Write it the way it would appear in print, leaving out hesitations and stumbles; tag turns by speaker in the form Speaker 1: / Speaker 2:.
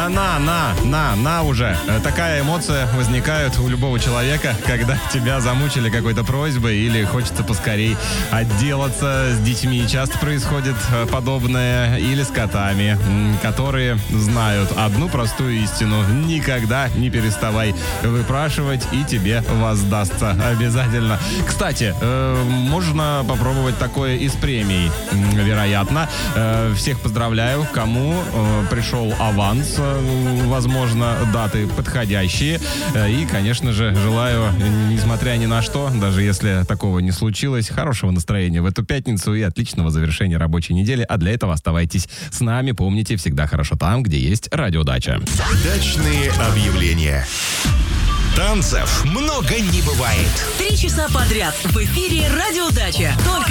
Speaker 1: Да на уже. Такая эмоция возникает у любого человека, когда тебя замучили какой-то просьбой или хочется поскорей отделаться с детьми. Часто происходит подобное или с котами, которые знают одну простую истину. Никогда не переставай выпрашивать, и тебе воздастся обязательно. Кстати, можно попробовать такое и с премией, вероятно. Всех поздравляю, кому пришел аванс, возможно, даты подходящие. И, конечно же, желаю, несмотря ни на что, даже если такого не случилось, хорошего настроения в эту пятницу и отличного завершения рабочей недели. А для этого оставайтесь с нами. Помните, всегда хорошо там, где есть Радио Дача.
Speaker 2: Дачные объявления. Танцев много не бывает.
Speaker 3: 3 часа подряд в эфире Радио Дача. Только